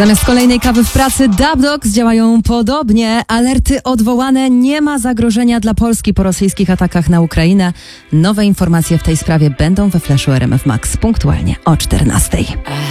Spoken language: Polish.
Zamiast kolejnej kawy w pracy Dubdogs działają podobnie. Alerty odwołane, nie ma zagrożenia dla Polski po rosyjskich atakach na Ukrainę. Nowe informacje w tej sprawie będą we Flashu RMF Max punktualnie o 14:00.